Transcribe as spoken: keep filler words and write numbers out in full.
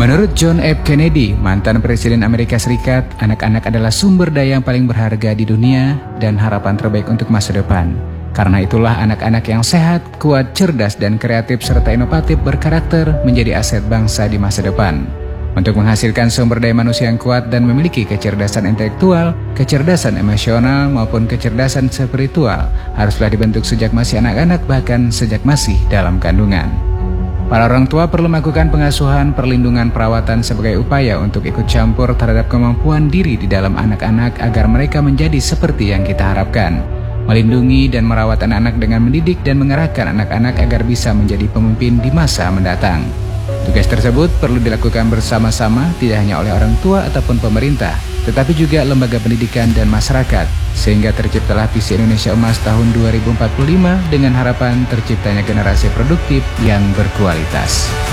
Menurut John F. Kennedy, mantan Presiden Amerika Serikat, anak-anak adalah sumber daya yang paling berharga di dunia dan harapan terbaik untuk masa depan. Karena itulah anak-anak yang sehat, kuat, cerdas, dan kreatif serta inovatif berkarakter menjadi aset bangsa di masa depan. Untuk menghasilkan sumber daya manusia yang kuat dan memiliki kecerdasan intelektual, kecerdasan emosional, maupun kecerdasan spiritual, haruslah dibentuk sejak masih anak-anak bahkan sejak masih dalam kandungan. Para orang tua perlu melakukan pengasuhan, perlindungan, perawatan sebagai upaya untuk ikut campur terhadap kemampuan diri di dalam anak-anak agar mereka menjadi seperti yang kita harapkan. Melindungi dan merawat anak-anak dengan mendidik dan mengarahkan anak-anak agar bisa menjadi pemimpin di masa mendatang. Tugas tersebut perlu dilakukan bersama-sama tidak hanya oleh orang tua ataupun pemerintah, tetapi juga lembaga pendidikan dan masyarakat, sehingga terciptalah Visi Indonesia Emas tahun dua ribu empat puluh lima dengan harapan terciptanya generasi produktif yang berkualitas.